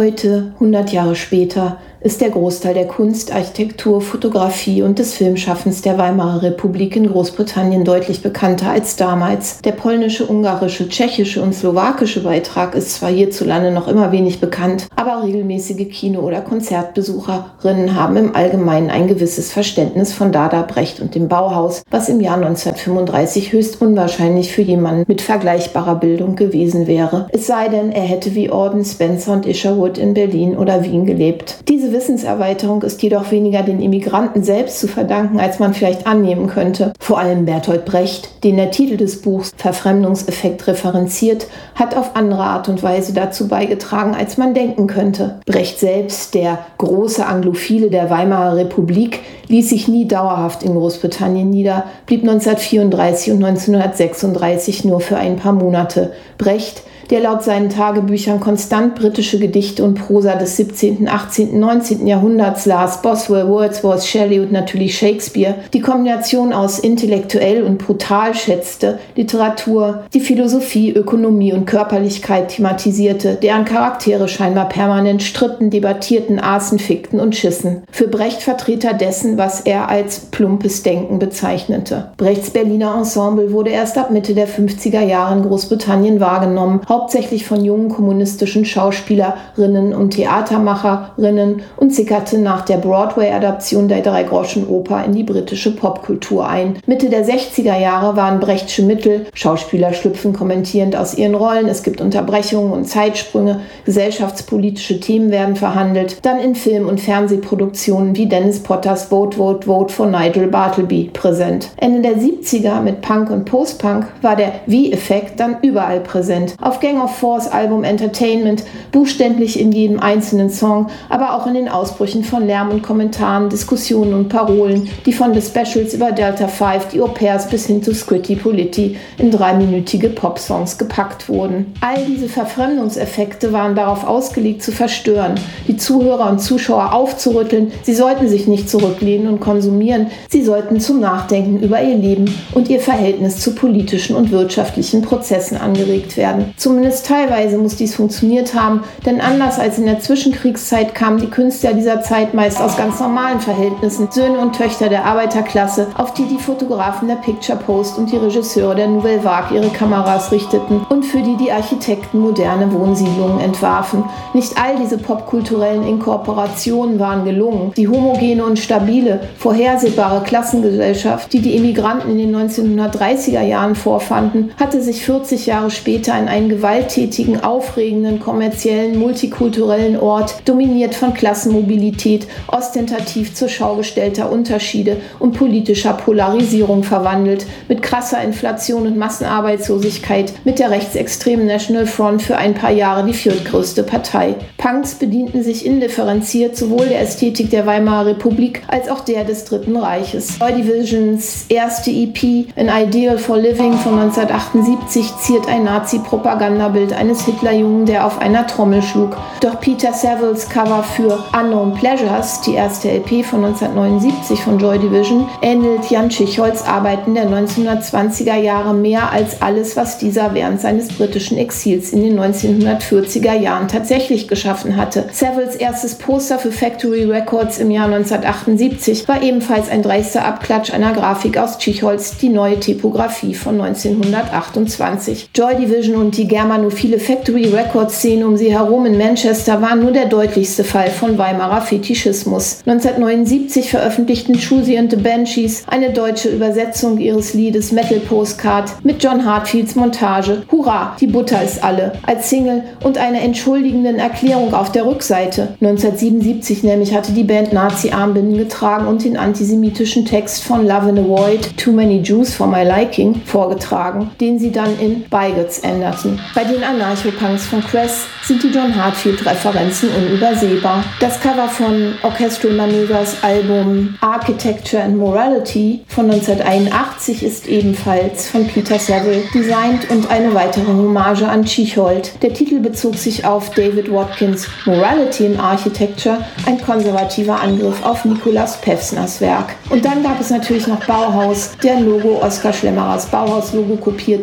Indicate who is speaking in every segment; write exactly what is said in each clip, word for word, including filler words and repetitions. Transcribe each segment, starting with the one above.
Speaker 1: Heute, hundert Jahre später, ist der Großteil der Kunst, Architektur, Fotografie und des Filmschaffens der Weimarer Republik in Großbritannien deutlich bekannter als damals. Der polnische, ungarische, tschechische und slowakische Beitrag ist zwar hierzulande noch immer wenig bekannt, aber regelmäßige Kino- oder Konzertbesucherinnen haben im Allgemeinen ein gewisses Verständnis von Dada, Brecht und dem Bauhaus, was im Jahr neunzehnhundertfünfunddreißig höchst unwahrscheinlich für jemanden mit vergleichbarer Bildung gewesen wäre. Es sei denn, er hätte wie Auden, Spencer und Isherwood in Berlin oder Wien gelebt. Diese Wissenserweiterung ist jedoch weniger den Immigranten selbst zu verdanken, als man vielleicht annehmen könnte. Vor allem Bertolt Brecht, den der Titel des Buchs Verfremdungseffekt referenziert, hat auf andere Art und Weise dazu beigetragen, als man denken könnte. Brecht selbst, der große Anglophile der Weimarer Republik, ließ sich nie dauerhaft in Großbritannien nieder, blieb neunzehnhundertvierunddreißig und neunzehnhundertsechsunddreißig nur für ein paar Monate. Brecht, der laut seinen Tagebüchern konstant britische Gedichte und Prosa des siebzehnten, achtzehnten, neunzehnten Jahrhunderts las, Boswell, Wordsworth, Shelley und natürlich Shakespeare, die Kombination aus intellektuell und brutal schätzte, Literatur, die Philosophie, Ökonomie und Körperlichkeit thematisierte, deren Charaktere scheinbar permanent stritten, debattierten, aßen, fickten und schissen. Für Brecht Vertreter dessen, was er als plumpes Denken bezeichnete. Brechts Berliner Ensemble wurde erst ab Mitte der fünfziger Jahre in Großbritannien wahrgenommen, hauptsächlich von jungen kommunistischen Schauspielerinnen und Theatermacherinnen, und sickerte nach der Broadway-Adaption der Dreigroschenoper in die britische Popkultur ein. Mitte der sechziger Jahre waren Brechtsche Mittel, Schauspieler schlüpfen kommentierend aus ihren Rollen, es gibt Unterbrechungen und Zeitsprünge, gesellschaftspolitische Themen werden verhandelt, dann in Film- und Fernsehproduktionen wie Dennis Potters Vote, Vote, Vote von Nigel Bartleby präsent. Ende der siebziger mit Punk und Post-Punk war der Wie-Effekt dann überall präsent. Auf Gang of Fours Album Entertainment, buchstäblich in jedem einzelnen Song, aber auch in den Ausbrüchen von Lärm und Kommentaren, Diskussionen und Parolen, die von The Specials über Delta Five, die Au-pairs bis hin zu Scritti Politti in dreiminütige Popsongs gepackt wurden. All diese Verfremdungseffekte waren darauf ausgelegt zu verstören, die Zuhörer und Zuschauer aufzurütteln, sie sollten sich nicht zurücklehnen und konsumieren, sie sollten zum Nachdenken über ihr Leben und ihr Verhältnis zu politischen und wirtschaftlichen Prozessen angeregt werden. Zumindest teilweise muss dies funktioniert haben, denn anders als in der Zwischenkriegszeit kamen die Künstler dieser Zeit meist aus ganz normalen Verhältnissen, Söhne und Töchter der Arbeiterklasse, auf die die Fotografen der Picture Post und die Regisseure der Nouvelle Vague ihre Kameras richteten und für die die Architekten moderne Wohnsiedlungen entwarfen. Nicht all diese popkulturellen Inkorporationen waren gelungen. Die homogene und stabile, vorhersehbare Klassengesellschaft, die die Immigranten in den neunzehnhundertdreißiger Jahren vorfanden, hatte sich vierzig Jahre später in einen gewalttätigen, aufregenden, kommerziellen, multikulturellen Ort, dominiert von Klassenmobilität, ostentativ zur Schau gestellter Unterschiede und politischer Polarisierung verwandelt, mit krasser Inflation und Massenarbeitslosigkeit, mit der rechtsextremen National Front für ein paar Jahre die viertgrößte Partei. Punks bedienten sich indifferenziert sowohl der Ästhetik der Weimarer Republik als auch der des Dritten Reiches. Joy Divisions erste E P, An Ideal for Living von neunzehnhundertachtundsiebzig, ziert ein Nazi-Propagandabild eines Hitlerjungen, der auf einer Trommel schlug. Doch Peter Saviles Cover für Unknown Pleasures, die erste L P von neunzehnhundertneunundsiebzig von Joy Division, ähnelt Jan Tschicholz Arbeiten der neunzehnhundertzwanziger Jahre mehr als alles, was dieser während seines britischen Exils in den neunzehnhundertvierziger Jahren tatsächlich geschaffen hatte. Saviles erstes Poster für Factory Records im Jahr neunzehnhundertachtundsiebzig war ebenfalls ein dreister Abklatsch einer Grafik aus Tschicholz, die neue Typografie von neunzehnhundertachtundzwanzig. Joy Division und die germanophile Factory Records-Szene um sie herum in Manchester waren nur der deutlichste Fall von Weimarer Fetischismus. neunzehnhundertneunundsiebzig veröffentlichten Chusie and the Banshees eine deutsche Übersetzung ihres Liedes Metal Postcard mit John Hartfields Montage Hurra, die Butter ist alle als Single und einer entschuldigenden Erklärung auf der Rückseite. neunzehnhundertsiebenundsiebzig nämlich hatte die Band Nazi-Armbinden getragen und den antisemitischen Text von Love in a Void, Too Many Jews for My Liking, vorgetragen, den sie dann in Bigots änderten. Bei den Anarcho-Punks von Cress sind die John Heartfield-Referenzen unübersehbar. Das Cover von Orchestral Manoeuvres Album Architecture and Morality von neunzehnhunderteinundachtzig ist ebenfalls von Peter Saville designt und eine weitere Hommage an Tschichold. Der Titel bezog sich auf David Watkins' Morality in Architecture, ein konservativer Angriff auf Nikolaus Pevsners Werk. Und dann gab es natürlich noch Bauhaus, deren Logo Oskar Schlemmerers Bauhaus-Logo kopierte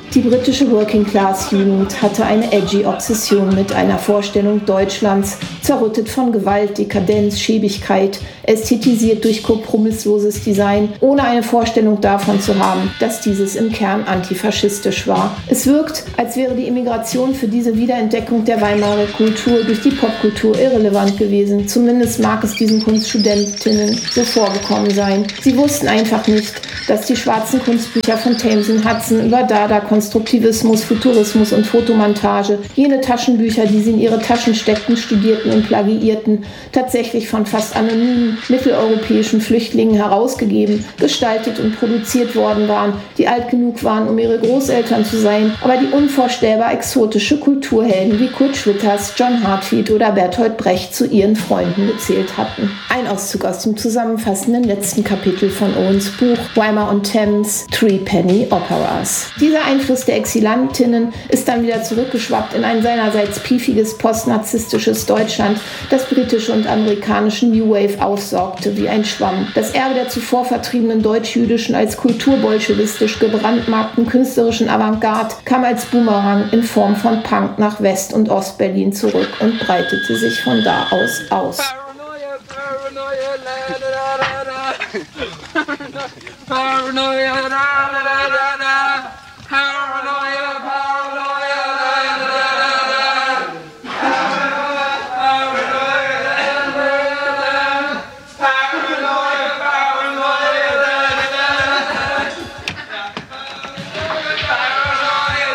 Speaker 1: Die britische Working-Class-Jugend hatte eine edgy Obsession mit einer Vorstellung Deutschlands, zerrüttet von Gewalt, Dekadenz, Schäbigkeit, ästhetisiert durch kompromissloses Design, ohne eine Vorstellung davon zu haben, dass dieses im Kern antifaschistisch war. Es wirkt, als wäre die Immigration für diese Wiederentdeckung der Weimarer Kultur durch die Popkultur irrelevant gewesen. Zumindest mag es diesen Kunststudentinnen so vorgekommen sein. Sie wussten einfach nicht, dass die schwarzen Kunstbücher von Tamsin Hudson über Dada, Konstruktivismus, Futurismus und Fotomontage, jene Taschenbücher, die sie in ihre Taschen steckten, studierten und plagiierten, tatsächlich von fast anonymen mitteleuropäischen Flüchtlingen herausgegeben, gestaltet und produziert worden waren, die alt genug waren, um ihre Großeltern zu sein, aber die unvorstellbar exotische Kulturhelden wie Kurt Schwitters, John Heartfield oder Bertolt Brecht zu ihren Freunden gezählt hatten. Ein Auszug aus dem zusammenfassenden letzten Kapitel von Owens Buch Weimar on Thames, Three Penny Operas. Dieser Einfluss der Exilantinnen ist dann wieder zurückgeschwappt in ein seinerseits piefiges postnarzisstisches Deutschland, das britische und amerikanische New Wave aufsaugte wie ein Schwamm. Das Erbe der zuvor vertriebenen deutsch-jüdischen, als kulturbolschewistisch gebrandmarkten künstlerischen Avantgarde kam als Boomerang in Form von Punk nach West- und Ostberlin zurück und breitete sich von da aus aus.
Speaker 2: Paranoia, da, da, da, da, da. Paranoia, paranoia, da, da, da, da. Paranoia, paranoia, da, da, da. Paranoia, paranoia, da, da, da. Paranoia,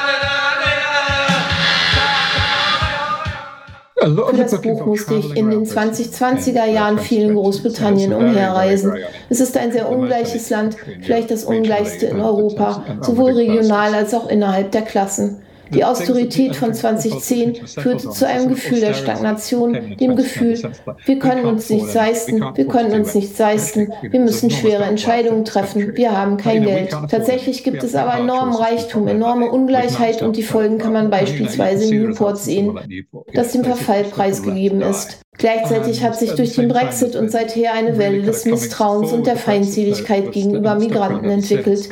Speaker 2: da, da, da, da.
Speaker 1: Für das Buch musste ich in den zwanzig zwanziger Jahren viel in Großbritannien umherreisen. Es ist ein sehr ungleiches Land, vielleicht das ungleichste in Europa, sowohl regional als auch innerhalb der Klassen. Die Austerität von zwanzig zehn führte zu einem Gefühl der Stagnation, dem Gefühl, wir können uns nichts leisten, wir können uns nichts leisten, wir müssen schwere Entscheidungen treffen, wir haben kein Geld. Tatsächlich gibt es aber enormen Reichtum, enorme Ungleichheit und die Folgen kann man beispielsweise in Newport sehen, das dem Verfall preisgegeben ist. Gleichzeitig hat sich durch den Brexit und seither eine Welle des Misstrauens und der Feindseligkeit gegenüber Migranten entwickelt.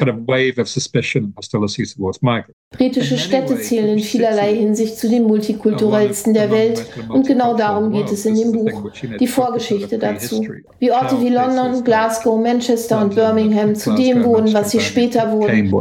Speaker 1: Britische Städte zählen in vielerlei Hinsicht zu den multikulturellsten der Welt und genau darum geht es in dem Buch, die Vorgeschichte dazu. Wie Orte wie London, Glasgow, Manchester und Birmingham zu dem wurden, was sie später wurden.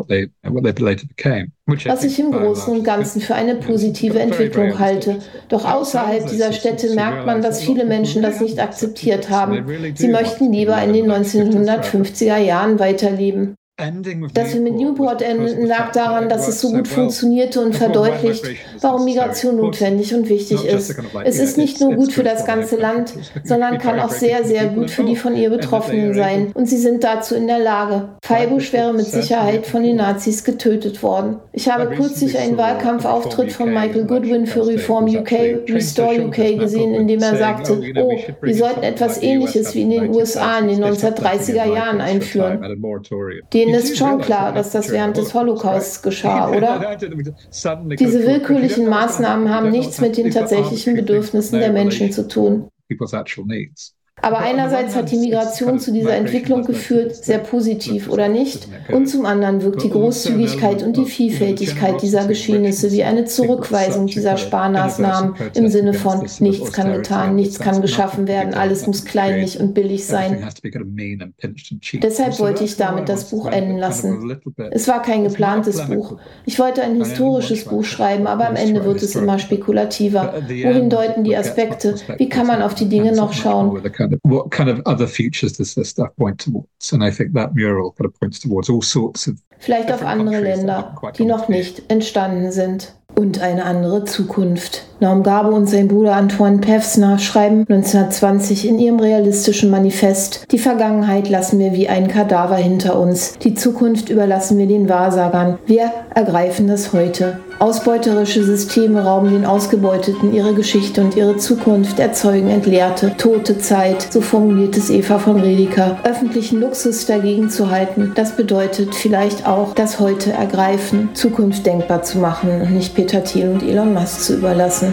Speaker 1: Was ich im Großen und Ganzen für eine positive Entwicklung halte. Doch außerhalb dieser Städte merkt man, dass viele Menschen das nicht akzeptiert haben. Sie möchten lieber in den neunzehnhundertfünfziger Jahren weiterleben. Dass wir mit Newport endeten, lag daran, dass es so gut funktionierte und verdeutlicht, warum Migration notwendig und wichtig ist. Es ist nicht nur gut für das ganze Land, sondern kann auch sehr, sehr gut für die von ihr Betroffenen sein. Und sie sind dazu in der Lage. Feibusch wäre mit Sicherheit von den Nazis getötet worden. Ich habe kürzlich einen Wahlkampfauftritt von Michael Goodwin für Reform U K, Restore U K gesehen, in dem er sagte, oh, wir sollten etwas Ähnliches wie in den U S A in den neunzehnhundertdreißiger Jahren einführen. Den ist schon klar, dass das während des Holocausts geschah, oder? Diese willkürlichen Maßnahmen haben nichts mit den tatsächlichen Bedürfnissen der Menschen zu tun. Aber einerseits hat die Migration zu dieser Entwicklung geführt, sehr positiv oder nicht, und zum anderen wirkt die Großzügigkeit und die Vielfältigkeit dieser Geschehnisse wie eine Zurückweisung dieser Sparmaßnahmen im Sinne von nichts kann getan, nichts kann geschaffen werden, alles muss kleinlich und billig sein. Deshalb wollte ich damit das Buch enden lassen. Es war kein geplantes Buch. Ich wollte ein historisches Buch schreiben, aber am Ende wird es immer spekulativer. Wohin deuten die Aspekte? Wie kann man auf die Dinge noch schauen?
Speaker 3: What kind of other features does this stuff point towards? And I think that mural kind of points towards all sorts of
Speaker 1: vielleicht auf andere Länder, die noch nicht entstanden sind. Und eine andere Zukunft. Naum Gabe und sein Bruder Antoine Pevsner schreiben neunzehnhundertzwanzig in ihrem realistischen Manifest: Die Vergangenheit lassen wir wie einen Kadaver hinter uns. Die Zukunft überlassen wir den Wahrsagern. Wir ergreifen das Heute. Ausbeuterische Systeme rauben den Ausgebeuteten ihre Geschichte und ihre Zukunft, erzeugen entleerte, tote Zeit, so formuliert es Eva von Redeker. Öffentlichen Luxus dagegen zu halten, das bedeutet vielleicht auch, das Heute ergreifen, Zukunft denkbar zu machen und nicht Peter Thiel und Elon Musk zu überlassen.